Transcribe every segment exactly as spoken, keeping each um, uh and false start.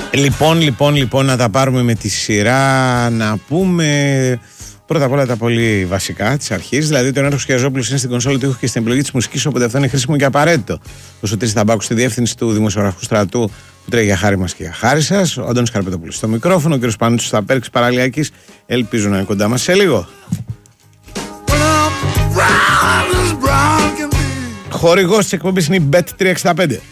Λοιπόν, λοιπόν, λοιπόν, να τα πάρουμε με τη σειρά. Να πούμε πρώτα απ' όλα τα πολύ βασικά της αρχής. Δηλαδή, ότι ο Νέαρχος Χιαζόπουλος είναι στην κονσόλα του ήχου και στην επιλογή της μουσικής, οπότε αυτό είναι χρήσιμο και απαραίτητο. Ο Σωτήρης Ταμπάκου στη διεύθυνση του δημοσιογραφικού στρατού που τρέχει για χάρη μας και για χάρη σας. Ο Αντώνης Καρπετόπουλος στο μικρόφωνο. Ο κ. Πανούτσος στα πέρξη παραλιακής. Ελπίζω να είναι κοντά μας σε λίγο. Χορηγός της εκπομπής είναι η μπετ τριακόσια εξήντα πέντε.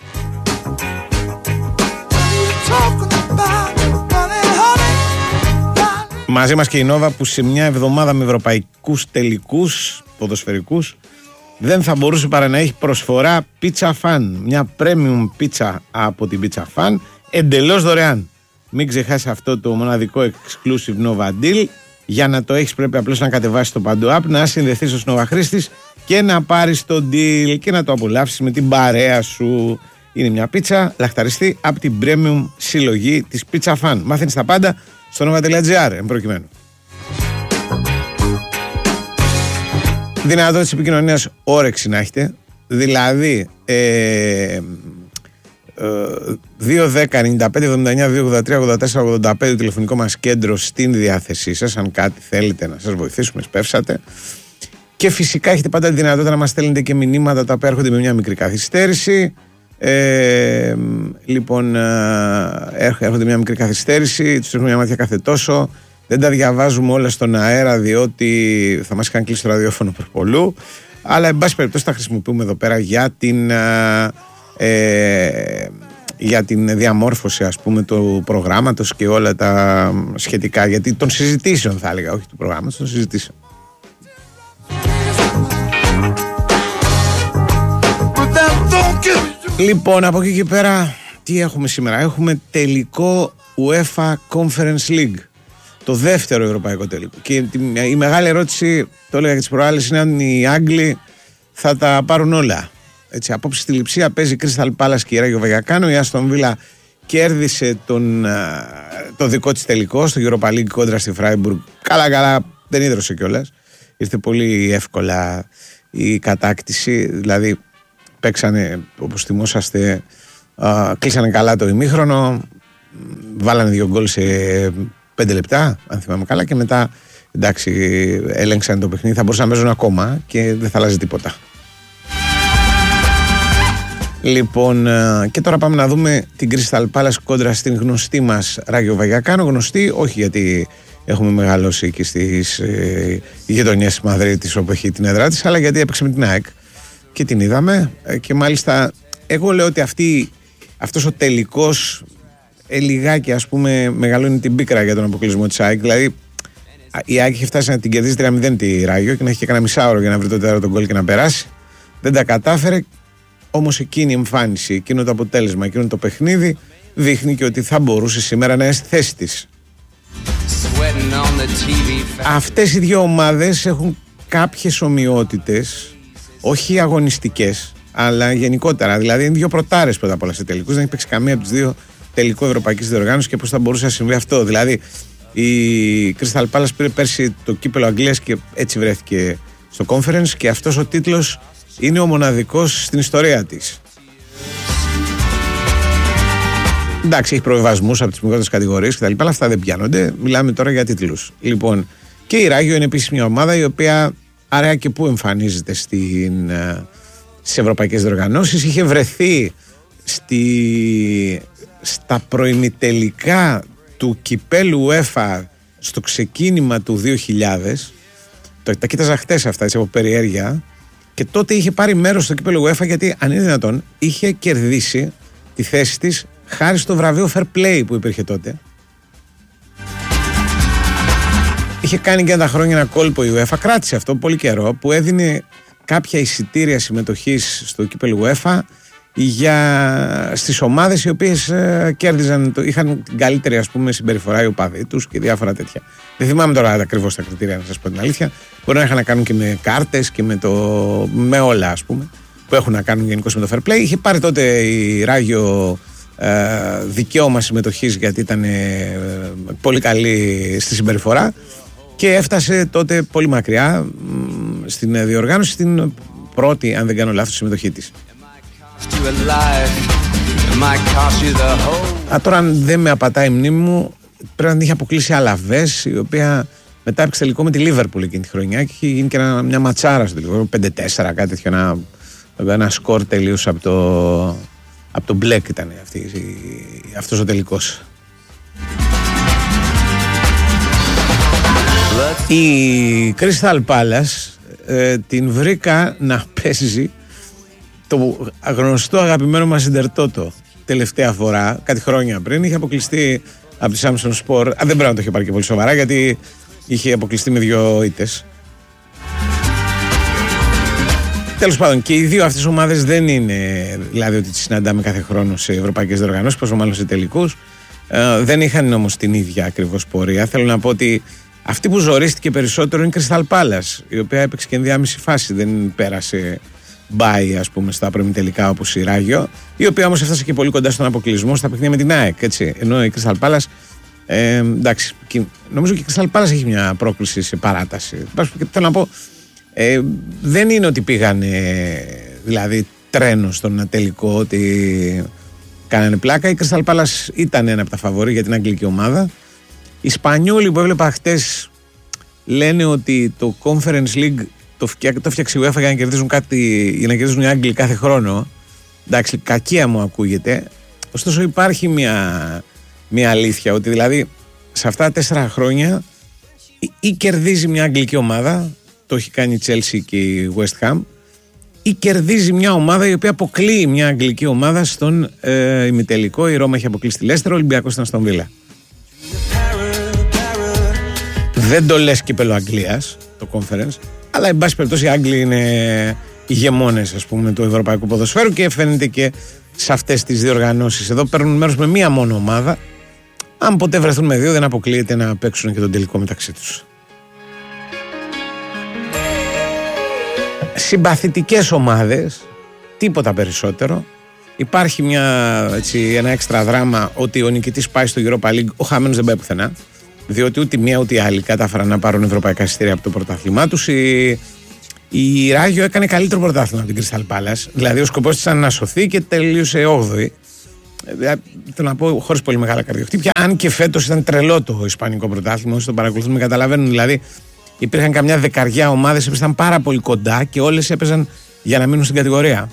Μαζί μας και η Νόβα που σε μια εβδομάδα με ευρωπαϊκούς τελικούς ποδοσφαιρικούς δεν θα μπορούσε παρά να έχει προσφορά Pizza Fan. Μια premium pizza από την Pizza Fan εντελώς δωρεάν. Μην ξεχάσεις αυτό το μοναδικό exclusive Nova Deal. Για να το έχεις πρέπει απλώς να κατεβάσεις το Παντού App, να συνδεθείς ως Nova χρήστης και να πάρεις το deal και να το απολαύσεις με την παρέα σου. Είναι μια πίτσα λαχταριστή από την premium συλλογή της Pizza Fan. Μάθαινες τα πάντα στο nova τελεία gr εν προκειμένου. Δυνατότητες επικοινωνίας όρεξη να έχετε. Δηλαδή ε, ε, δύο δέκα ενενήντα πέντε εβδομήντα εννιά δύο ογδόντα τρία ογδόντα τέσσερα ογδόντα πέντε το τηλεφωνικό μας κέντρο στην διάθεσή σας. Αν κάτι θέλετε να σας βοηθήσουμε, σπεύσατε. Και φυσικά έχετε πάντα τη δυνατότητα να μας στέλνετε και μηνύματα τα οποία έρχονται με μια μικρή καθυστέρηση. Ε, λοιπόν, ε, έρχονται μια μικρή καθυστέρηση, τους ρίχνουμε μια μάτια κάθε τόσο. Δεν τα διαβάζουμε όλα στον αέρα, διότι θα μας είχαν κλείσει το ραδιόφωνο προπολού. Αλλά, εν πάση περιπτώσει, τα χρησιμοποιούμε εδώ πέρα για την, ε, για την διαμόρφωση, ας πούμε, του προγράμματος και όλα τα σχετικά. Γιατί των συζητήσεων, θα έλεγα, όχι του προγράμματος, των συζητήσεων. Λοιπόν, από εκεί και πέρα, τι έχουμε σήμερα? Έχουμε τελικό UEFA Conference League. Το δεύτερο ευρωπαϊκό τελικό. Και η μεγάλη ερώτηση, το έλεγα και τις προάλλες, είναι αν οι Άγγλοι θα τα πάρουν όλα. Έτσι, απόψε στη Λειψία παίζει Crystal Palace και η Ράγιο Βαγιακάνο. Η Άστον Βίλα κέρδισε τον, το δικό της τελικό στο Europa League κόντρα στη Φράιμπουργκ. Καλά, καλά, δεν ίδρωσε κιόλας. Ήρθε πολύ εύκολα η κατάκτηση. Δηλαδή, παίξανε, όπως θυμόσαστε, α, κλείσανε καλά το ημίχρονο, βάλανε δύο γκολ σε πέντε λεπτά, αν θυμάμαι καλά, και μετά, εντάξει, έλεγξαν το παιχνίδι, θα μπορούσαν να παίζουν ακόμα και δεν θα αλλάζει τίποτα. Λοιπόν, και τώρα πάμε να δούμε την Crystal Palace κόντρα στην γνωστή μας Ράγιο Βαγιακάνο. Γνωστή, όχι γιατί έχουμε μεγαλώσει εκεί στις ε, γειτονιές της Μαδρίτης όπου έχει την έδρα της, αλλά γιατί έπαιξε με την ΑΕΚ και την είδαμε. Και μάλιστα εγώ λέω ότι αυτή, αυτός ο τελικός ε, λιγάκι, ας πούμε, μεγαλώνει την πίκρα για τον αποκλεισμό της ΑΕΚ. Δηλαδή η ΑΕΚ είχε φτάσει να την κερδίσει τρία μηδέν τη Ράγιο και να έχει και κανένα μισάωρο για να βρει το τέταρτο γκολ και να περάσει. Δεν τα κατάφερε. Όμως εκείνη η εμφάνιση, εκείνο το αποτέλεσμα, εκείνο το παιχνίδι δείχνει και ότι θα μπορούσε σήμερα να είναι στη θέση της. Αυτές οι δύο ομάδες έχουν κάποιες ομοιότητες, όχι αγωνιστικές, αλλά γενικότερα. Δηλαδή είναι δύο πρωτάρες πρώτα απ' όλα σε τελικούς. Δεν έχει παίξει καμία από τις δύο τελικό ευρωπαϊκής διοργάνωσης και πώς θα μπορούσε να συμβεί αυτό. Δηλαδή η Crystal Palace πήρε πέρσι το κύπελο Αγγλίας και έτσι βρέθηκε στο Conference και αυτός ο τίτλος είναι ο μοναδικός στην ιστορία της. Εντάξει, έχει προβιβασμούς από τις μικρότερες κατηγορίες κτλ. Αλλά αυτά δεν πιάνονται. Μιλάμε τώρα για τίτλους. Λοιπόν, και η Ράγιο είναι επίσης μια ομάδα η οποία αραιά και που εμφανίζεται στην, στις ευρωπαϊκές διοργανώσεις. Είχε βρεθεί στη, στα προημιτελικά του κυπέλου UEFA στο ξεκίνημα του δύο χιλιάδες. Το, τα κοίταζα χτες αυτά, έτσι, από περιέργεια. Και τότε είχε πάρει μέρος στο κύπελο UEFA γιατί, αν είναι δυνατόν, είχε κερδίσει τη θέση της χάρη στο βραβείο Fair Play που υπήρχε τότε. Είχε κάνει και ένα χρόνια ένα κόλπο η UEFA, κράτησε αυτό πολύ καιρό, που έδινε κάποια εισιτήρια συμμετοχής στο κύπελο UEFA για στις ομάδες οι οποίες ε, κέρδιζαν, το, είχαν την καλύτερη, ας πούμε, συμπεριφορά οι οπαδοί τους και διάφορα τέτοια. Δεν θυμάμαι τώρα ακριβώς τα κριτήρια, να σας πω την αλήθεια. Μπορεί να είχαν να κάνουν και με κάρτες και με, το, με όλα, ας πούμε, που έχουν να κάνουν γενικώς με το fair play. Είχε πάρει τότε η Ράγιο ε, δικαίωμα συμμετοχής γιατί ήταν ε, πολύ καλή στη συμπεριφορά και έφτασε τότε πολύ μακριά μ, στην διοργάνωση, στην πρώτη, αν δεν κάνω λάθος, συμμετοχή της. Α, τώρα αν δεν με απατάει η μνήμη μου, πρέπει να είχε αποκλείσει Αλαβές, η οποία μετά έπαιξε τελικό με τη Λίβερπουλ εκείνη τη χρονιά και είχε γίνει και ένα, μια ματσάρα στο τελικό, πέντε τέσσερα, κάτι τέτοιο, ένα, ένα σκορ τελείως από το, από το μπλεκ ήταν αυτή, αυτός ο τελικός. Η Crystal Palace ε, την βρήκα να παίζει το γνωστό αγαπημένο μας Ιντερτότο τελευταία φορά, κάτι χρόνια πριν. Είχε αποκλειστεί από τη Samsung Sport. Α, δεν πρέπει να το είχε πάρει και πολύ σοβαρά, γιατί είχε αποκλειστεί με δύο ήττες. Τέλος πάντων, και οι δύο αυτές ομάδες δεν είναι, δηλαδή, ότι τις συναντάμε κάθε χρόνο σε ευρωπαϊκές διοργανώσεις, πόσο μάλλον σε τελικούς. Ε, δεν είχαν όμως την ίδια ακριβώς πορεία. Θέλω να πω ότι αυτή που ζορίστηκε περισσότερο είναι η Crystal Palace, η οποία έπαιξε και ενδιάμεση φάση, δεν πέρασε μπάι, ας πούμε, στα προημιτελικά όπως η Ράγιο, η οποία όμως έφτασε και πολύ κοντά στον αποκλεισμό στα παιχνίδια με την ΑΕΚ, έτσι. Ενώ η Crystal Palace, ε, εντάξει, νομίζω και η Crystal Palace έχει μια πρόκληση σε παράταση. Θέλω να πω, ε, δεν είναι ότι πήγανε, δηλαδή, τρένο στον τελικό, ότι κάνανε πλάκα. Η Crystal Palace ήταν ένα από τα φαβορί για την αγγλική ομάδα. Οι Σπανιόλοι που έβλεπα χτες λένε ότι το Conference League το, φτιά, το φτιάξει η UEFA για να κερδίζουν κάτι, για να κερδίζουν οι Άγγλοι κάθε χρόνο. Εντάξει, κακία μου ακούγεται. Ωστόσο υπάρχει μια, μια αλήθεια, ότι δηλαδή σε αυτά τα τέσσερα χρόνια ή, ή κερδίζει μια αγγλική ομάδα, το έχει κάνει η Chelsea και η West Ham, ή κερδίζει μια ομάδα η οποία αποκλείει μια αγγλική ομάδα στον ε, ημιτελικό. Η Ρώμα έχει αποκλείσει τη Λέστερ, ο Ολυμπιακός ήταν στον Βίλα. Δεν το λες κύπελλο Αγγλίας το Conference, αλλά εν πάση περιπτώσει οι Άγγλοι είναι ηγεμόνες, ας πούμε, του ευρωπαϊκού ποδοσφαίρου και φαίνεται και σε αυτές τις διοργανώσεις. Εδώ παίρνουν μέρος με μία μόνο ομάδα. Αν ποτέ βρεθούν με δύο, δεν αποκλείεται να παίξουν και τον τελικό μεταξύ τους. Συμπαθητικές ομάδες, τίποτα περισσότερο. Υπάρχει μια, έτσι, ένα έξτρα δράμα ότι ο νικητής πάει στο Europa League, ο χαμένος δεν πάει πουθενά. Διότι ούτε μία ούτε οι άλλοι κατάφεραν να πάρουν ευρωπαϊκά εισιτήρια από το πρωτάθλημά τους. Η, η Ράγιο έκανε καλύτερο πρωτάθλημα από την Crystal Palace. Δηλαδή ο σκοπός της ήταν να σωθεί και τελείωσε όγδοη. Δηλαδή, θέλω να πω, χωρίς πολύ μεγάλα καρδιοχτύπια. Αν και φέτος ήταν τρελό το ισπανικό πρωτάθλημα, όσοι το παρακολουθούν με καταλαβαίνουν. Δηλαδή υπήρχαν καμιά δεκαριά ομάδες που ήταν πάρα πολύ κοντά και όλες έπαιζαν για να μείνουν στην κατηγορία.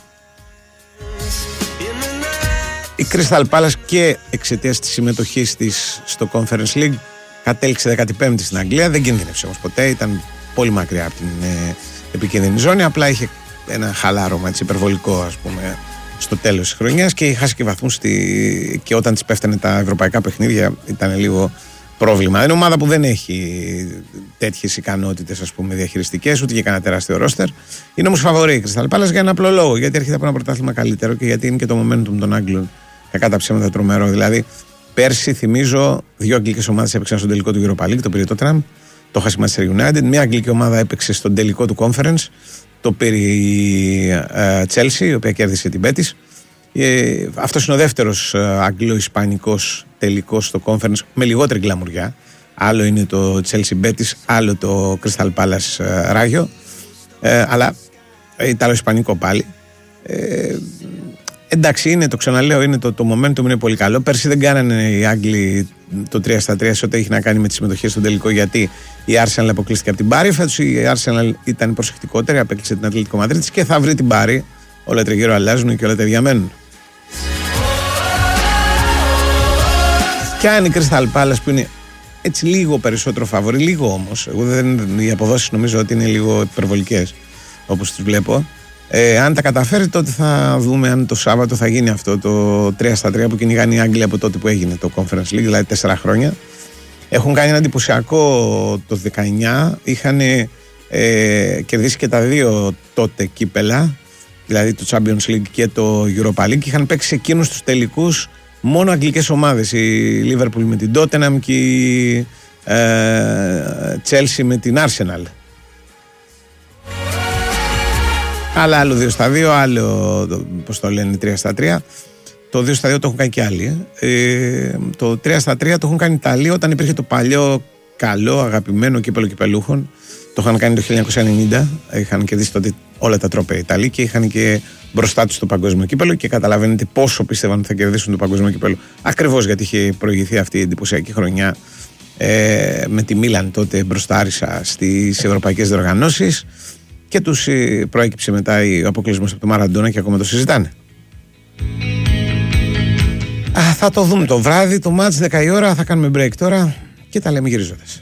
Η Crystal Palace και εξαιτίας της συμμετοχής της στο Conference League κατέληξε δέκατη πέμπτη στην Αγγλία, δεν κίνδυνευσε όμως ποτέ, ήταν πολύ μακριά από την ε, επικίνδυνη ζώνη, απλά είχε ένα χαλάρωμα, έτσι, υπερβολικό, ας πούμε, στο τέλος της χρονιάς και χάσει και βαθμούς στη... και όταν της πέφτανε τα ευρωπαϊκά παιχνίδια ήταν λίγο πρόβλημα. Είναι ομάδα που δεν έχει τέτοιες ικανότητες, ας πούμε, διαχειριστικές, ούτε και κανένα τεράστιο ρόστερ. Είναι όμως φαβορί η Crystal Palace για ένα απλό λόγο, γιατί έρχεται από ένα πρωτάθλημα καλύτερο και γιατί είναι και το momentum των Άγγλων κακά τα ψέματα τρομερό. Δηλαδή, πέρσι, θυμίζω, δύο αγγλικές ομάδες έπαιξαν στον τελικό του Europa League, το πήρε το Tottenham, το χάσει η Manchester United. Μια αγγλική ομάδα έπαιξε στον τελικό του Conference, το πήρε η uh, Chelsea, η οποία κέρδισε την Betis. Ε, αυτός είναι ο δεύτερος uh, αγγλο-ισπανικός τελικός στο Conference με λιγότερη γκλαμουριά. Άλλο είναι το Chelsea Betis, άλλο το Crystal Palace uh, Ράγιο. Ε, αλλά Ιταλο-ισπανικό πάλι. Ε, Εντάξει, είναι, το ξαναλέω, είναι το, το momentum είναι πολύ καλό. Πέρσι δεν κάνανε οι Άγγλοι το τρία στα τρία σε ό,τι έχει να κάνει με τις συμμετοχές στον τελικό, γιατί η Arsenal αποκλείστηκε από την Πάρη. Φέτος η Arsenal ήταν προσεκτικότερη, απέκλεισε την Ατλέτικο Μαδρίτης και θα βρει την Πάρη. Όλα τριγύρω αλλάζουν και όλα τα ίδια μένουν. Και αν η Crystal Palace, που είναι έτσι λίγο περισσότερο φαβορί, λίγο όμως, εγώ δεν, οι αποδόσεις νομίζω ότι είναι λίγο υπερβολικές όπως τις βλέπω. Ε, αν τα καταφέρει, τότε θα δούμε αν το Σάββατο θα γίνει αυτό το τρία στα τρία που κυνηγάνε οι Άγγλοι από τότε που έγινε το Conference League, δηλαδή τέσσερα χρόνια. Έχουν κάνει ένα εντυπωσιακό το δεκαεννιά, είχαν ε, κερδίσει και τα δύο τότε κύπελα, δηλαδή το Champions League και το Europa League, και είχαν παίξει εκείνους τους τελικούς μόνο αγγλικές ομάδες, η Liverpool με την Tottenham και η ε, Chelsea με την Arsenal. Αλλά άλλο δύο στα δύο, άλλο, πώς το λένε, τρία στα τρία. Το δύο στα δύο το έχουν κάνει και άλλοι. Ε, το τρία στα τρία το έχουν κάνει Ιταλοί όταν υπήρχε το παλιό, καλό, αγαπημένο κύπελλο κυπελούχων, Το είχαν κάνει το χίλια εννιακόσια ενενήντα. Είχαν κερδίσει τότε όλα τα τρόπαια Ιταλοί και είχαν και μπροστά τους το παγκόσμιο κύπελο. Και καταλαβαίνετε πόσο πίστευαν ότι θα κερδίσουν το παγκόσμιο κύπελο. Ακριβώς γιατί είχε προηγηθεί αυτή η εντυπωσιακή χρονιά ε, με τη Μίλαν τότε μπροστάρισα στις ευρωπαϊκές διοργανώσεις. Και τους ε, προέκυψε μετά ο αποκλεισμός από το Μαραντόνα και ακόμα το συζητάνε. Α, θα το δούμε το βράδυ, το μάτς δέκα η ώρα. Θα κάνουμε break τώρα και τα λέμε γυρίζοντας.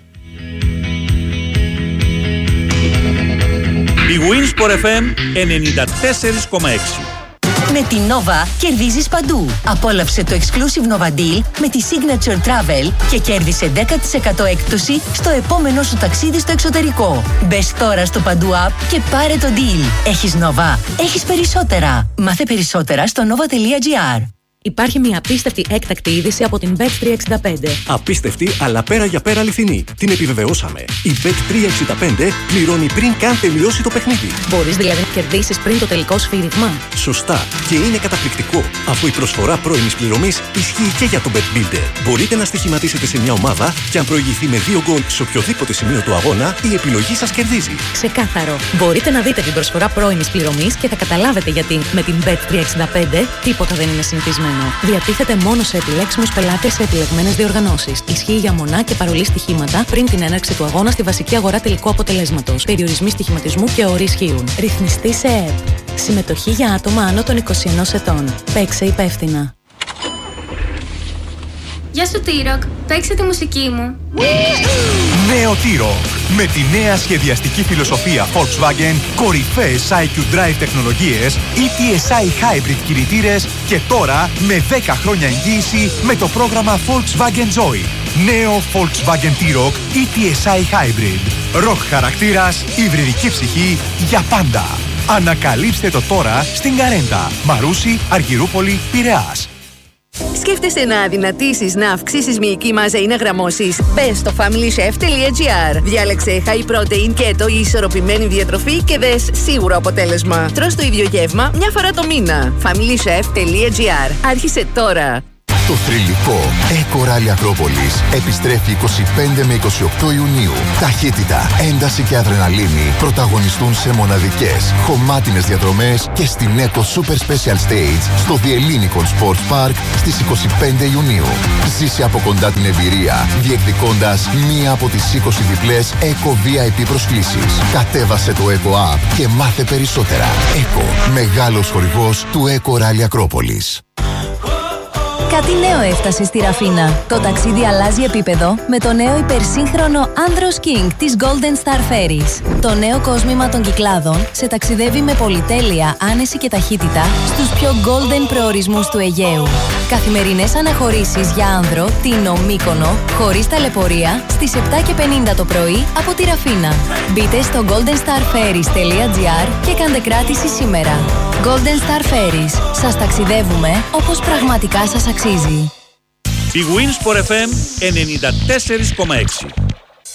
Η Winsport εφ εμ ενενήντα τέσσερα κόμμα έξι. Με την Nova κερδίζεις παντού. Απόλαυσε το exclusive Nova Deal με τη Signature Travel και κέρδισε δέκα τοις εκατό έκπτωση στο επόμενο σου ταξίδι στο εξωτερικό. Μπες τώρα στο Παντού App και πάρε το deal. Έχεις Nova, έχεις περισσότερα. Μάθε περισσότερα στο nova τελεία gr. Υπάρχει μια απίστευτη έκτακτη είδηση από την μπετ τριακόσια εξήντα πέντε. Απίστευτη, αλλά πέρα για πέρα αληθινή. Την επιβεβαιώσαμε. Η μπετ τριακόσια εξήντα πέντε πληρώνει πριν καν τελειώσει το παιχνίδι. Μπορείς δηλαδή να κερδίσεις πριν το τελικό σφύριγμα. Σωστά. Και είναι καταπληκτικό, αφού η προσφορά πρώιμης πληρωμής ισχύει και για το Bet Builder. Μπορείτε να στοιχηματίσετε σε μια ομάδα και αν προηγηθεί με δύο γκολ σε οποιοδήποτε σημείο του αγώνα, η επιλογή σας κερδίζει. Ξεκάθαρο. Μπορείτε να δείτε την προσφορά πρώιμης πληρωμής και θα καταλάβετε γιατί με την μπετ τριακόσια εξήντα πέντε τίποτα δεν είναι συνηθισμένο. Διατίθεται μόνο σε επιλέξιμους πελάτες σε επιλεγμένες διοργανώσεις. Ισχύει για μονά και παρολί στοιχήματα πριν την έναρξη του αγώνα στη βασική αγορά τελικού αποτελέσματος. Περιορισμοί στοιχηματισμού και όροι ισχύουν. Ρυθμιστή σε ΕΕΠ. Συμμετοχή για άτομα άνω των είκοσι ενός ετών. Παίξε υπεύθυνα. Γεια σου T-Rock, παίξε τη μουσική μου. Νέο T-Rock. Με τη νέα σχεδιαστική φιλοσοφία Volkswagen, κορυφαίες άι κιου Drive τεχνολογίες, ι τι ες άι Hybrid κινητήρες και τώρα με δέκα χρόνια εγγύηση με το πρόγραμμα Volkswagen Joy. Νέο Volkswagen T-Rock ι τι ες άι Hybrid. Rock χαρακτήρας, υβριδική ψυχή για πάντα. Ανακαλύψτε το τώρα στην Καρέντα, Μαρούσι, Αργυρούπολη, Πειραιάς. Σκέφτεσαι να αδυνατήσεις, να αυξήσεις μυϊκή μάζα ή να γραμμώσεις? Μπες στο familychef τελεία gr. Διάλεξε high protein, keto ή ισορροπημένη διατροφή και δες σίγουρο αποτέλεσμα. Τρως το ίδιο γεύμα μια φορά το μήνα. familychef τελεία gr. Άρχισε τώρα. Το θρυλικό Eco Rally Ακρόπολης επιστρέφει είκοσι πέντε με είκοσι οκτώ Ιουνίου. Ταχύτητα, ένταση και αδρεναλίνη πρωταγωνιστούν σε μοναδικές, χωμάτινες διαδρομές και στην Eco Super Special Stage στο The Ellinikon Sports Park στις είκοσι πέντε Ιουνίου. Ζήσε από κοντά την εμπειρία, διεκδικώντας μία από τις είκοσι διπλές Eco βι άι πι προσκλήσεις. Κατέβασε το Eco App και μάθε περισσότερα. Eco, μεγάλος χορηγός του Eco Rally Ακρόπολης. Κάτι νέο έφτασε στη Ραφίνα. Το ταξίδι αλλάζει επίπεδο με το νέο υπερσύγχρονο Andros King της Golden Star Ferries. Το νέο κόσμημα των Κυκλάδων σε ταξιδεύει με πολυτέλεια, άνεση και ταχύτητα στους πιο golden προορισμούς του Αιγαίου. Καθημερινές αναχωρήσεις για άνδρο, Τίνο, Μύκονο, χωρίς ταλαιπωρία, στις επτά και πενήντα το πρωί από τη Ραφίνα. Μπείτε στο golden star ferries τελεία gr και κάντε κράτηση σήμερα. Golden Star Ferries. Σας ταξιδεύουμε όπως πραγματικά σας αξίζει. Η Winsport εφ εμ ενενήντα τέσσερα κόμμα έξι.